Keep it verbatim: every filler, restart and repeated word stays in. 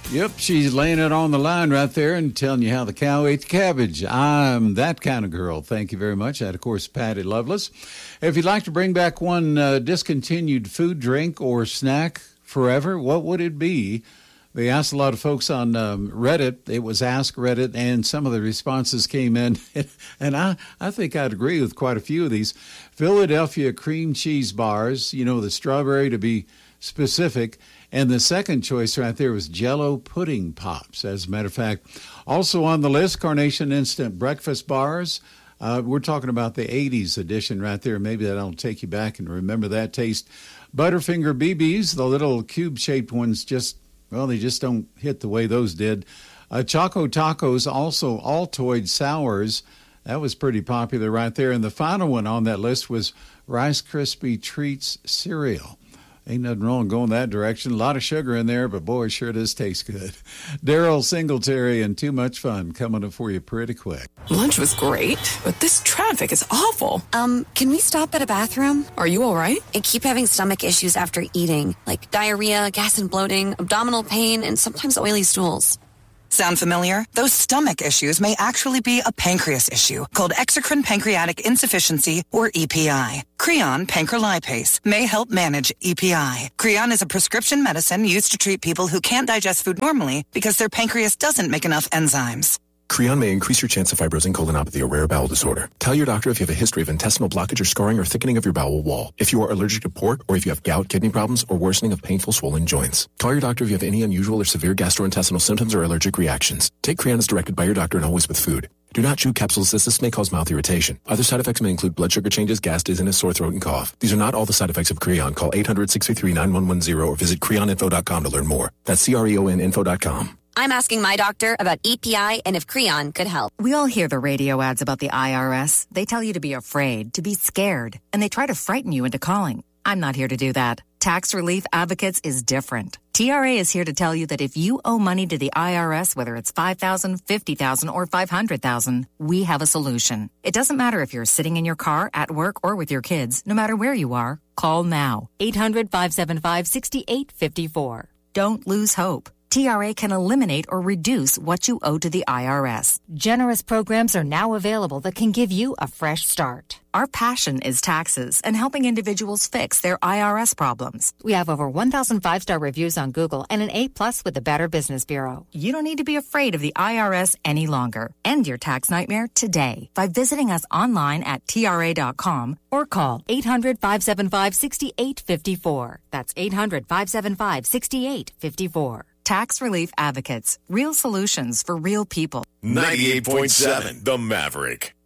Yep, she's laying it on the line right there and telling you how the cow ate the cabbage. I'm that kind of girl. Thank you very much. That, of course, Patty Loveless. If you'd like to bring back one uh, discontinued food, drink, or snack forever, what would it be? They asked a lot of folks on um, Reddit. It was Ask Reddit, and some of the responses came in. And I, I think I'd agree with quite a few of these. Philadelphia cream cheese bars, you know, the strawberry to be specific. And the second choice right there was Jell-O pudding pops, as a matter of fact. Also on the list, Carnation Instant Breakfast Bars. Uh, we're talking about the eighties edition right there. Maybe that'll take you back and remember that taste. Butterfinger B Bs, the little cube-shaped ones, just, well, they just don't hit the way those did. Uh, Choco Tacos, also Altoid Sours. That was pretty popular right there. And the final one on that list was Rice Krispie Treats Cereal. Ain't nothing wrong going that direction. A lot of sugar in there, but boy, sure does taste good. Daryl Singletary and Too Much Fun coming up for you pretty quick. Lunch was great, but this traffic is awful. Um, can we stop at a bathroom? Are you all right? I keep having stomach issues after eating, like diarrhea, gas and bloating, abdominal pain, and sometimes oily stools. Sound familiar? Those stomach issues may actually be a pancreas issue called exocrine pancreatic insufficiency, or E P I. Creon pancrelipase may help manage E P I. Creon is a prescription medicine used to treat people who can't digest food normally because their pancreas doesn't make enough enzymes. Creon may increase your chance of fibrosing colonopathy, a rare bowel disorder. Tell your doctor if you have a history of intestinal blockage or scarring or thickening of your bowel wall. If you are allergic to pork, or if you have gout, kidney problems, or worsening of painful swollen joints. Call your doctor if you have any unusual or severe gastrointestinal symptoms or allergic reactions. Take Creon as directed by your doctor and always with food. Do not chew capsules as this may cause mouth irritation. Other side effects may include blood sugar changes, gas, dizziness, sore throat, and cough. These are not all the side effects of Creon. Call eight hundred, six three three, nine one one zero or visit creon info dot com to learn more. That's C R E O N info dot com. I'm asking my doctor about E P I and if Creon could help. We all hear the radio ads about the I R S. They tell you to be afraid, to be scared, and they try to frighten you into calling. I'm not here to do that. Tax Relief Advocates is different. T R A is here to tell you that if you owe money to the I R S, whether it's five thousand dollars, fifty thousand dollars, or five hundred thousand dollars, we have a solution. It doesn't matter if you're sitting in your car, at work, or with your kids. No matter where you are, call now. eight hundred, five seven five, six eight five four. Don't lose hope. T R A can eliminate or reduce what you owe to the I R S. Generous programs are now available that can give you a fresh start. Our passion is taxes and helping individuals fix their I R S problems. We have over one thousand five-star reviews on Google and an A plus with the Better Business Bureau. You don't need to be afraid of the I R S any longer. End your tax nightmare today by visiting us online at T R A dot com or call eight hundred, five seven five, six eight five four. That's eight hundred, five seven five, six eight five four. Tax Relief Advocates. Real solutions for real people. ninety-eight point seven The Maverick.